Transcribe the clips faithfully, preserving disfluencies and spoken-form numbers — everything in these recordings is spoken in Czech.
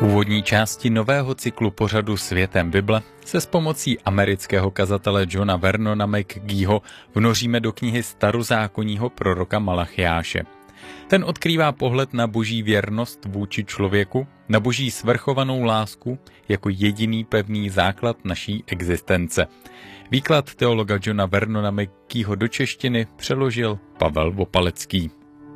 úvodní části nového cyklu pořadu Světem Bible se s pomocí amerického kazatele Johna Vernona McGeeho vnoříme do knihy starozákonního proroka Malachiáše. Ten odkrývá pohled na boží věrnost vůči člověku, na boží svrchovanou lásku jako jediný pevný základ naší existence. Výklad teologa Johna Vernona McGeeho do češtiny přeložil Pavel Vopalecký.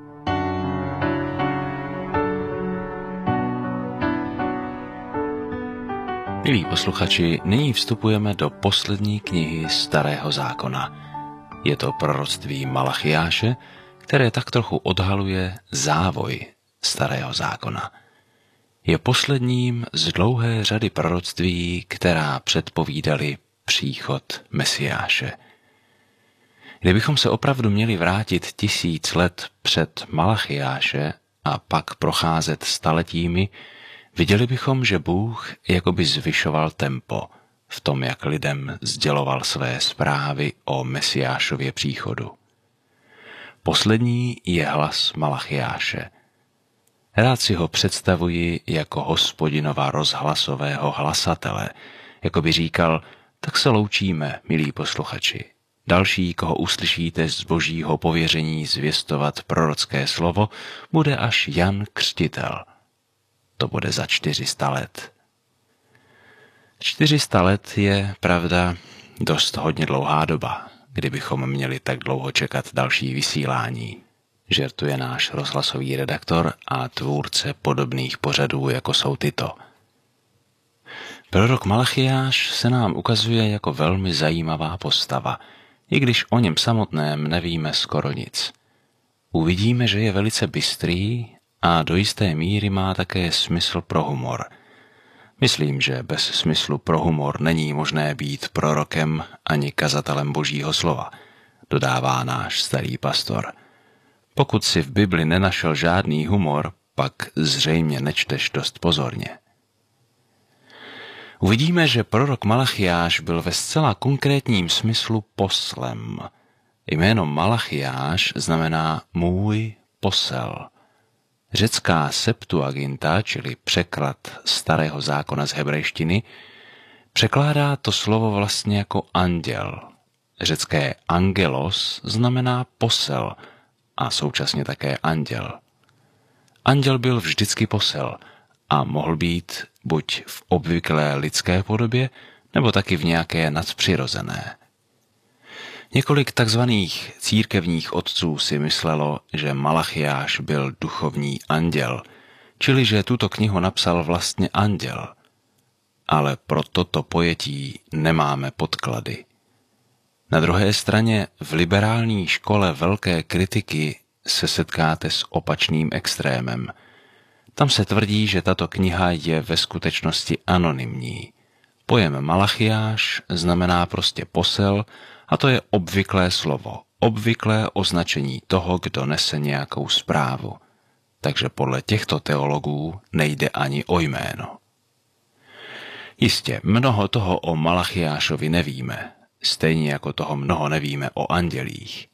Milí posluchači, nyní vstupujeme do poslední knihy Starého zákona. Je to proroctví Malachiáše, které tak trochu odhaluje závoj Starého zákona. Je posledním z dlouhé řady proroctví, která předpovídali příchod Mesiáše. Kdybychom se opravdu měli vrátit tisíc let před Malachiáše a pak procházet staletími, viděli bychom, že Bůh jakoby zvyšoval tempo v tom, jak lidem sděloval své zprávy o Mesiášově příchodu. Poslední je hlas Malachiáše. Rád si ho představuji jako Hospodinova rozhlasového hlasatele, jako by říkal, tak se loučíme, milí posluchači. Další, koho uslyšíte z božího pověření zvěstovat prorocké slovo, bude až Jan Křtitel. To bude za čtyři sta let. čtyři sta let je, pravda, dost hodně dlouhá doba, kdybychom měli tak dlouho čekat další vysílání, žertuje náš rozhlasový redaktor a tvůrce podobných pořadů, jako jsou tyto. Prorok Malachiáš se nám ukazuje jako velmi zajímavá postava, i když o něm samotném nevíme skoro nic. Uvidíme, že je velice bystrý a do jisté míry má také smysl pro humor. Myslím, že bez smyslu pro humor není možné být prorokem ani kazatelem božího slova, dodává náš starý pastor. Pokud si v Bibli nenašel žádný humor, pak zřejmě nečteš dost pozorně. Uvidíme, že prorok Malachiáš byl ve zcela konkrétním smyslu poslem. Jméno Malachiáš znamená můj posel. Řecká Septuaginta, čili překlad Starého zákona z hebrejštiny, překládá to slovo vlastně jako anděl. Řecké angelos znamená posel a současně také anděl. Anděl byl vždycky posel a mohl být buď v obvyklé lidské podobě, nebo taky v nějaké nadpřirozené. Několik takzvaných církevních otců si myslelo, že Malachiáš byl duchovní anděl, čili že tuto knihu napsal vlastně anděl. Ale pro toto pojetí nemáme podklady. Na druhé straně v liberální škole velké kritiky se setkáte s opačným extrémem. Tam se tvrdí, že tato kniha je ve skutečnosti anonymní. Pojem Malachiáš znamená prostě posel, a to je obvyklé slovo, obvyklé označení toho, kdo nese nějakou zprávu. Takže podle těchto teologů nejde ani o jméno. Jistě, mnoho toho o Malachiášovi nevíme, stejně jako toho mnoho nevíme o andělích.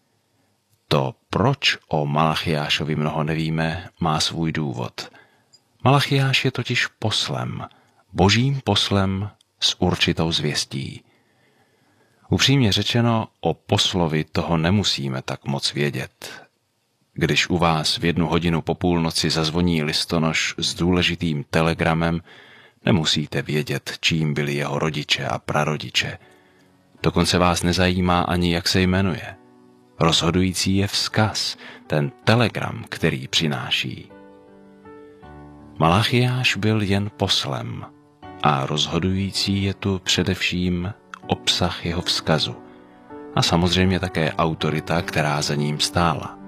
To, proč o Malachiášovi mnoho nevíme, má svůj důvod. Malachiáš je totiž poslem, božím poslem s určitou zvěstí. Upřímně řečeno, o poslovi toho nemusíme tak moc vědět. Když u vás v jednu hodinu po půlnoci zazvoní listonoš s důležitým telegramem, nemusíte vědět, čím byli jeho rodiče a prarodiče. Dokonce vás nezajímá ani, jak se jmenuje. Rozhodující je vzkaz, ten telegram, který přináší. Malachiáš byl jen poslem a rozhodující je tu především obsah jeho vzkazu a samozřejmě také autorita, která za ním stála.